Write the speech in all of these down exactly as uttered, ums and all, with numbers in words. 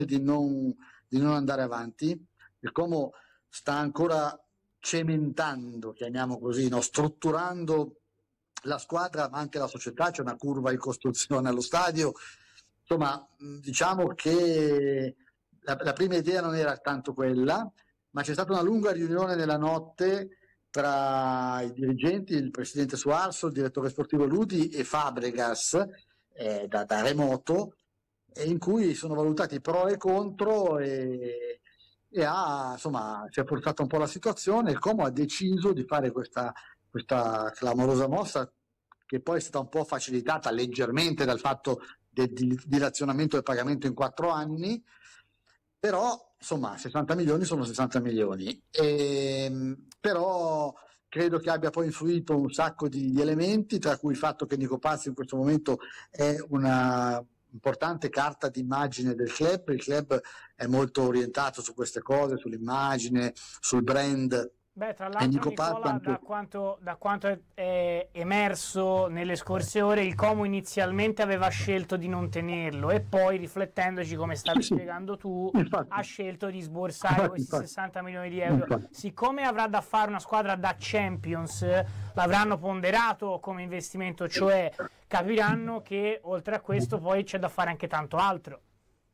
di non, di non andare avanti. Il Como sta ancora cementando, chiamiamo così, no? strutturando la squadra, ma anche la società. C'è una curva in costruzione allo stadio. Insomma, diciamo che la, la prima idea non era tanto quella, ma c'è stata una lunga riunione nella notte tra i dirigenti, il presidente Suarso, il direttore sportivo Ludi e Fabregas eh, da, da remoto, e in cui sono valutati pro e contro e, e ha, insomma, si è portata un po' la situazione. Il Como ha deciso di fare questa, questa clamorosa mossa, che poi è stata un po' facilitata leggermente dal fatto del dilazionamento del pagamento in quattro anni, però insomma sessanta milioni sono sessanta milioni, e, però credo che abbia poi influito un sacco di, di elementi, tra cui il fatto che Nico Pazzi in questo momento è una importante carta d'immagine del club. Il club è molto orientato su queste cose, sull'immagine, sul brand. Beh, tra l'altro Nicola, anche... da, quanto, da quanto è, è emerso nelle scorse ore, il Como inizialmente aveva scelto di non tenerlo e poi, riflettendoci, come stavi sì, spiegando tu, infatti, ha scelto di sborsare infatti, questi infatti. sessanta milioni di euro. Infatti. Siccome avrà da fare una squadra da Champions, l'avranno ponderato come investimento, cioè capiranno che oltre a questo poi c'è da fare anche tanto altro.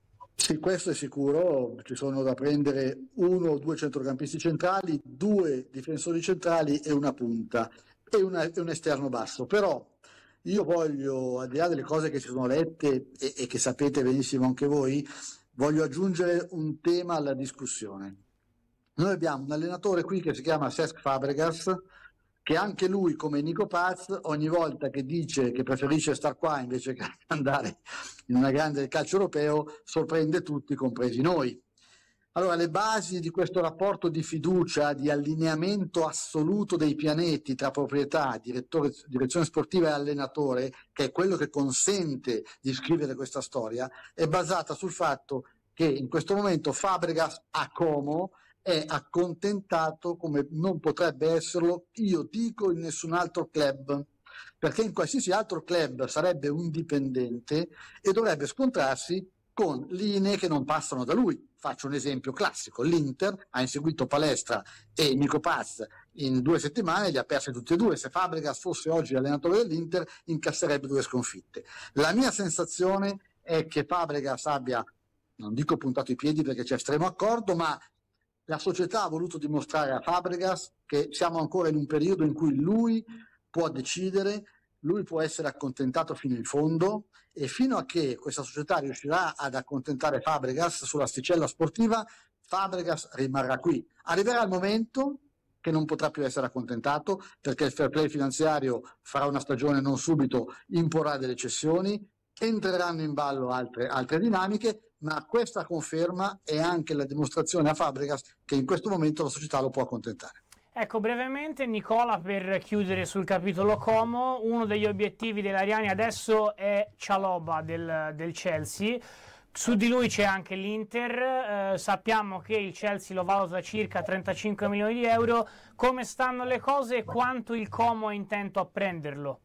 Sì, questo è sicuro. Ci sono da prendere uno o due centrocampisti centrali, due difensori centrali e una punta e, una, e un esterno basso. Però io voglio, al di là delle cose che si sono lette e, e che sapete benissimo anche voi, voglio aggiungere un tema alla discussione. Noi abbiamo un allenatore qui che si chiama Cesc Fabregas, che anche lui, come Nico Paz, ogni volta che dice che preferisce star qua invece che andare in una grande del calcio europeo, sorprende tutti, compresi noi. Allora, le basi di questo rapporto di fiducia, di allineamento assoluto dei pianeti tra proprietà, direttore, direzione sportiva e allenatore, che è quello che consente di scrivere questa storia, è basata sul fatto che in questo momento Fabregas a Como è accontentato come non potrebbe esserlo, io dico, in nessun altro club, perché in qualsiasi altro club sarebbe un dipendente e dovrebbe scontrarsi con linee che non passano da lui. Faccio un esempio classico: l'Inter ha inseguito Palestra e Nico Paz in due settimane, li ha persi tutti e due. Se Fabregas fosse oggi allenatore dell'Inter incasserebbe due sconfitte. La mia sensazione è che Fabregas abbia, non dico puntato i piedi perché c'è estremo accordo, ma la società ha voluto dimostrare a Fabregas che siamo ancora in un periodo in cui lui può decidere, lui può essere accontentato fino in fondo, e fino a che questa società riuscirà ad accontentare Fabregas sull'asticella sportiva, Fabregas rimarrà qui. Arriverà il momento che non potrà più essere accontentato, perché il fair play finanziario farà una stagione non subito, imporrà delle cessioni, entreranno in ballo altre, altre dinamiche, ma questa conferma è anche la dimostrazione a Fabregas che in questo momento la società lo può accontentare. Ecco, brevemente Nicola, per chiudere sul capitolo Como, uno degli obiettivi dell'Ariani adesso è Chalobah del, del Chelsea. Su di lui c'è anche l'Inter, eh, sappiamo che il Chelsea lo valuta circa trentacinque milioni di euro. Come stanno le cose e quanto il Como è intento a prenderlo?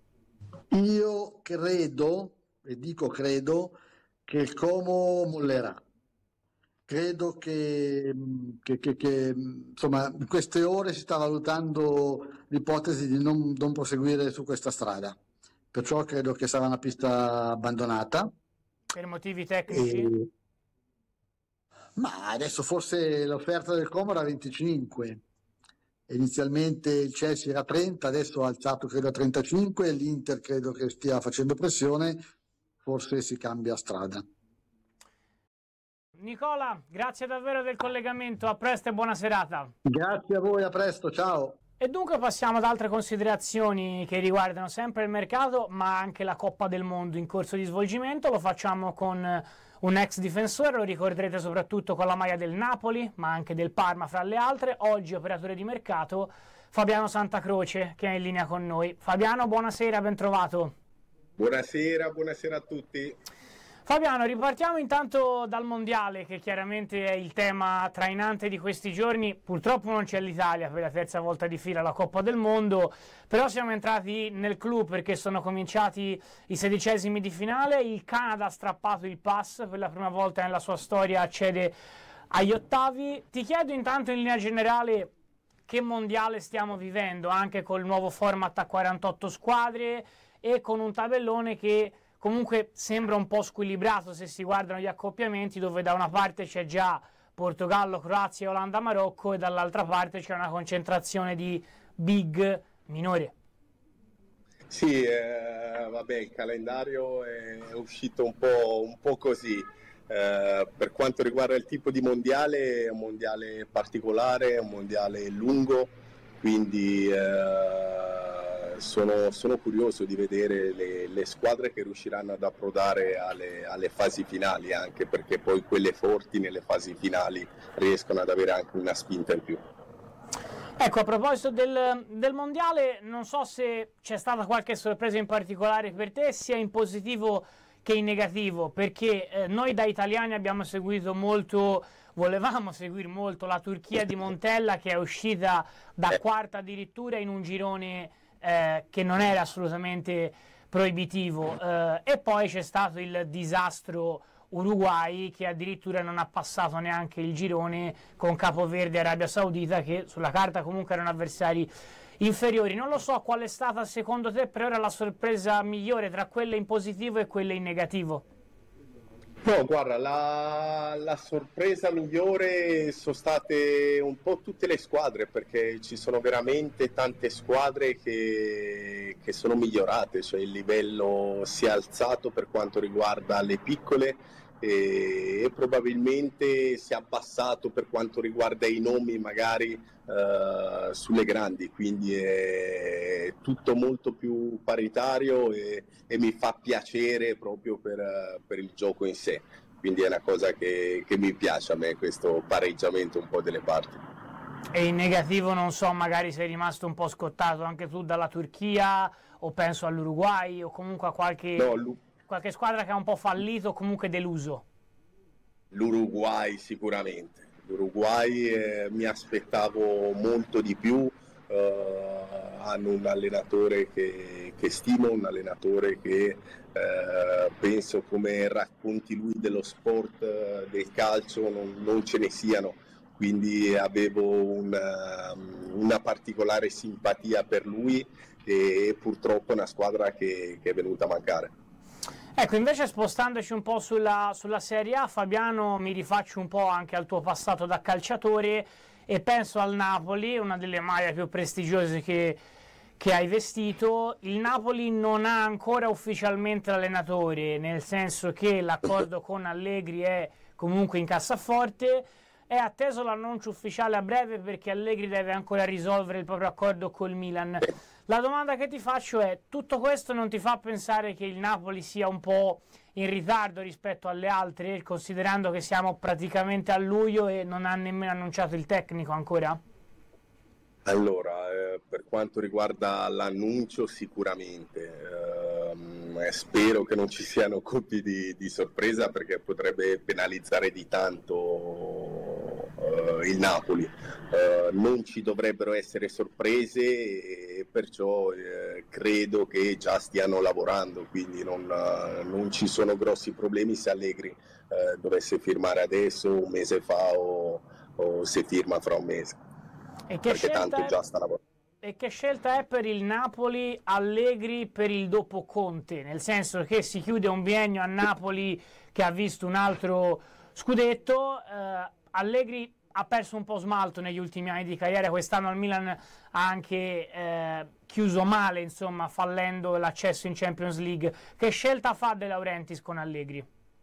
Io credo, e dico credo, che il Como mollerà. Credo che, che, che, che insomma, in queste ore si sta valutando l'ipotesi di non, non proseguire su questa strada, perciò credo che sarà una pista abbandonata. Per motivi tecnici? E... ma adesso forse l'offerta del Como era venticinque, inizialmente il Chelsea era trenta, adesso ha alzato credo a trentacinque, l'Inter credo che stia facendo pressione, forse si cambia strada. Nicola, grazie davvero del collegamento, a presto e buona serata. Grazie a voi, a presto, ciao. E dunque passiamo ad altre considerazioni che riguardano sempre il mercato, ma anche la Coppa del Mondo in corso di svolgimento. Lo facciamo con un ex difensore, lo ricorderete soprattutto con la maglia del Napoli, ma anche del Parma fra le altre. Oggi operatore di mercato, Fabiano Santacroce, che è in linea con noi. Fabiano, buonasera, ben trovato. Buonasera, buonasera a tutti. Fabiano, ripartiamo intanto dal mondiale, che chiaramente è il tema trainante di questi giorni. Purtroppo non c'è l'Italia per la terza volta di fila alla Coppa del Mondo, però siamo entrati nel clou perché sono cominciati i sedicesimi di finale. Il Canada ha strappato il pass, per la prima volta nella sua storia accede agli ottavi. Ti chiedo intanto in linea generale che mondiale stiamo vivendo, anche col nuovo format a quarantotto squadre e con un tabellone che comunque sembra un po' squilibrato se si guardano gli accoppiamenti, dove da una parte c'è già Portogallo, Croazia, Olanda, Marocco, e dall'altra parte c'è una concentrazione di big minore. Sì, eh, vabbè, il calendario è uscito un po', un po' così. Eh, per quanto riguarda il tipo di mondiale, è un mondiale particolare, è un mondiale lungo, quindi eh, sono, sono curioso di vedere le, le squadre che riusciranno ad approdare alle, alle fasi finali, anche perché poi quelle forti nelle fasi finali riescono ad avere anche una spinta in più. Ecco, a proposito del, del mondiale, non so se c'è stata qualche sorpresa in particolare per te, sia in positivo che in negativo, perché eh, noi da italiani abbiamo seguito molto, volevamo seguire molto la Turchia di Montella, che è uscita da quarta addirittura in un girone eh, che non era assolutamente proibitivo, eh, e poi c'è stato il disastro Uruguay, che addirittura non ha passato neanche il girone, con Capoverde e Arabia Saudita, che sulla carta comunque erano avversari inferiori. Non lo so qual è stata secondo te per ora la sorpresa migliore tra quelle in positivo e quelle in negativo. No, guarda, la, la sorpresa migliore sono state un po' tutte le squadre, perché ci sono veramente tante squadre che, che sono migliorate, cioè il livello si è alzato per quanto riguarda le piccole e, e probabilmente si è abbassato per quanto riguarda i nomi magari eh, sulle grandi, quindi è tutto molto più paritario e, e mi fa piacere proprio per, per il gioco in sé, quindi è una cosa che, che mi piace a me, questo pareggiamento un po' delle parti. E in negativo non so, magari sei rimasto un po' scottato anche tu dalla Turchia, o penso all'Uruguay, o comunque a qualche, no, qualche squadra che ha un po' fallito o comunque deluso. L'Uruguay sicuramente, l'Uruguay eh, mi aspettavo molto di più, eh, hanno un allenatore che, che stimo, un allenatore che eh, penso, come racconti lui dello sport, eh, del calcio, non, non ce ne siano, quindi avevo una, una particolare simpatia per lui e purtroppo è una squadra che, che è venuta a mancare. Ecco, invece spostandoci un po' sulla, sulla Serie A, Fabiano, mi rifaccio un po' anche al tuo passato da calciatore e penso al Napoli, una delle maglie più prestigiose che, che hai vestito. Il Napoli non ha ancora ufficialmente l'allenatore, nel senso che l'accordo con Allegri è comunque in cassaforte. È atteso l'annuncio ufficiale a breve perché Allegri deve ancora risolvere il proprio accordo col Milan. La domanda che ti faccio è: tutto questo non ti fa pensare che il Napoli sia un po' in ritardo rispetto alle altre, considerando che siamo praticamente a luglio e non ha nemmeno annunciato il tecnico ancora? Allora, eh, per quanto riguarda l'annuncio, sicuramente eh, spero che non ci siano colpi di, di sorpresa, perché potrebbe penalizzare di tanto eh, il Napoli. Eh, non ci dovrebbero essere sorprese e perciò eh, credo che già stiano lavorando, quindi non, non ci sono grossi problemi se Allegri eh, dovesse firmare adesso, un mese fa o, o se firma fra un mese. E che, tanto già sta lavorando. E che scelta è per il Napoli Allegri per il dopo Conte? Nel senso che si chiude un biennio a Napoli che ha visto un altro scudetto. eh, Allegri ha perso un po' smalto negli ultimi anni di carriera, quest'anno al Milan ha anche eh, chiuso male, insomma, fallendo l'accesso in Champions League. Che scelta fa De Laurentiis con Allegri?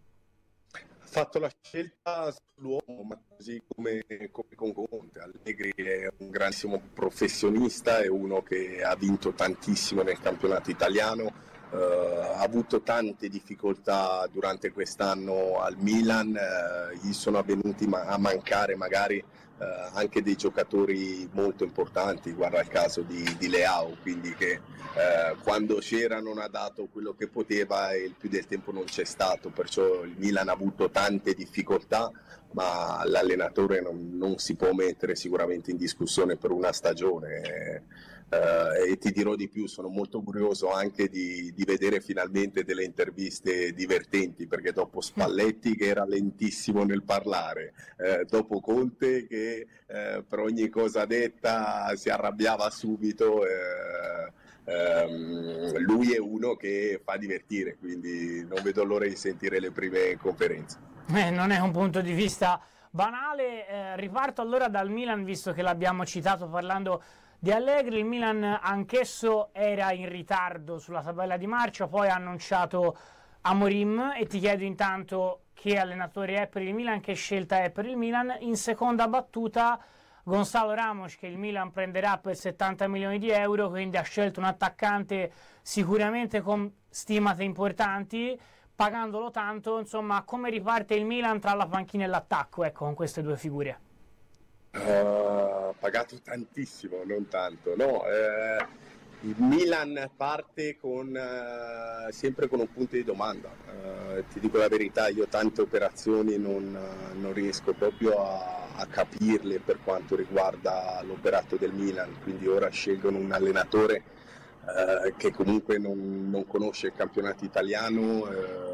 Ha fatto la scelta sull'uomo, ma così come, come con Conte. Allegri è un grandissimo professionista, è uno che ha vinto tantissimo nel campionato italiano, Uh, ha avuto tante difficoltà durante quest'anno al Milan, uh, gli sono avvenuti ma- a mancare magari uh, anche dei giocatori molto importanti, guarda il caso di, di Leao, quindi che uh, quando c'era non ha dato quello che poteva e il più del tempo non c'è stato, perciò il Milan ha avuto tante difficoltà, ma l'allenatore non, non si può mettere sicuramente in discussione per una stagione. Uh, e ti dirò di più, sono molto curioso anche di, di vedere finalmente delle interviste divertenti, perché dopo Spalletti che era lentissimo nel parlare, uh, dopo Conte che uh, per ogni cosa detta si arrabbiava subito, uh, um, lui è uno che fa divertire, quindi non vedo l'ora di sentire le prime conferenze. Eh, non è un punto di vista banale. Eh, riparto allora dal Milan, visto che l'abbiamo citato parlando di Allegri. Il Milan anch'esso era in ritardo sulla tabella di marcia, poi ha annunciato Amorim, e ti chiedo intanto che allenatore è per il Milan, che scelta è per il Milan. In seconda battuta Gonzalo Ramos, che il Milan prenderà per settanta milioni di euro, quindi ha scelto un attaccante sicuramente con stimate importanti, pagandolo tanto. Insomma, come riparte il Milan tra la panchina e l'attacco, ecco, con queste due figure? Uh, pagato tantissimo, non tanto, no, eh, il Milan parte con, uh, sempre con un punto di domanda, uh, ti dico la verità, io tante operazioni non, uh, non riesco proprio a, a capirle per quanto riguarda l'operato del Milan, quindi ora scelgono un allenatore uh, che comunque non, non conosce il campionato italiano,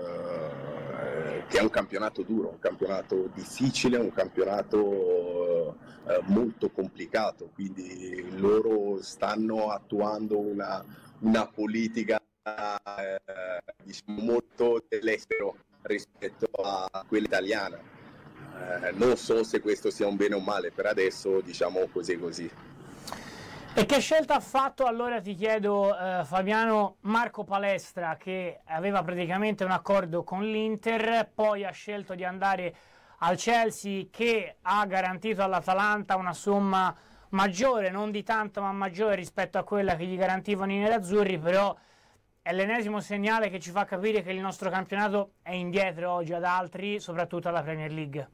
uh, che è un campionato duro, un campionato difficile, un campionato eh, molto complicato, quindi loro stanno attuando una, una politica eh, diciamo molto dell'estero rispetto a quella italiana. Eh, non so se questo sia un bene o un male, per adesso diciamo così così. E che scelta ha fatto allora, ti chiedo, eh, Fabiano, Marco Palestra, che aveva praticamente un accordo con l'Inter, poi ha scelto di andare al Chelsea, che ha garantito all'Atalanta una somma maggiore, non di tanto ma maggiore rispetto a quella che gli garantivano i nerazzurri, però è l'ennesimo segnale che ci fa capire che il nostro campionato è indietro oggi ad altri, soprattutto alla Premier League.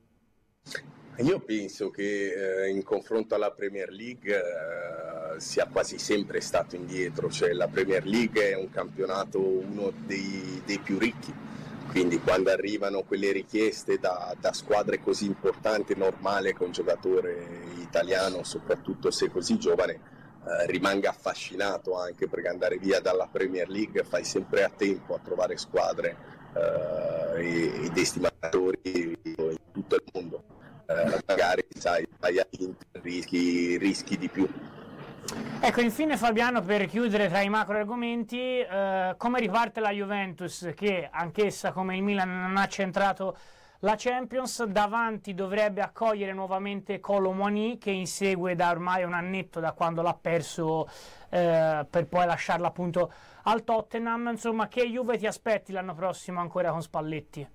Io penso che eh, in confronto alla Premier League eh, sia quasi sempre stato indietro, cioè la Premier League è un campionato uno dei, dei più ricchi, quindi quando arrivano quelle richieste da, da squadre così importanti è normale che un giocatore italiano, soprattutto se così giovane, eh, rimanga affascinato, anche perché andare via dalla Premier League fai sempre a tempo a trovare squadre eh, e, e destinatori in tutto il mondo. Uh, magari sai, vai a Inter, rischi, rischi di più. Ecco, infine Fabiano, per chiudere tra i macro argomenti, eh, come riparte la Juventus, che anch'essa come il Milan non ha centrato la Champions? Davanti dovrebbe accogliere nuovamente Kolo Muani, che insegue da ormai un annetto, da quando l'ha perso eh, per poi lasciarla appunto al Tottenham. Insomma, che Juve ti aspetti l'anno prossimo ancora con Spalletti?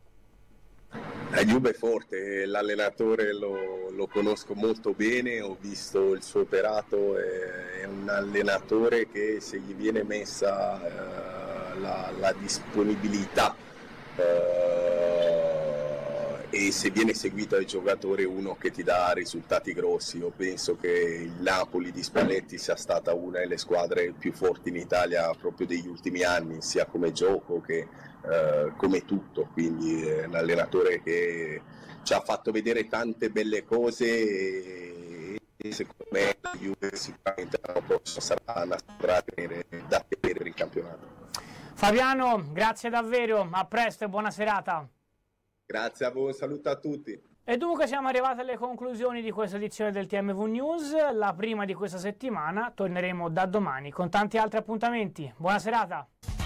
La Juve è forte, l'allenatore lo, lo conosco molto bene, ho visto il suo operato, è, è un allenatore che se gli viene messa eh, la, la disponibilità eh, e se viene seguito dai giocatori, uno che ti dà risultati grossi. Io penso che il Napoli di Spalletti sia stata una delle squadre più forti in Italia proprio degli ultimi anni, sia come gioco che Uh, come tutto, quindi è un allenatore che ci ha fatto vedere tante belle cose e, e secondo me la Juve sicuramente l'anno prossimo sarà una squadra da tenere per il campionato. Fabiano, grazie davvero, a presto e buona serata. Grazie a voi, un saluto a tutti. E dunque siamo arrivati alle conclusioni di questa edizione del T M V News, la prima di questa settimana. Torneremo da domani con tanti altri appuntamenti. Buona serata.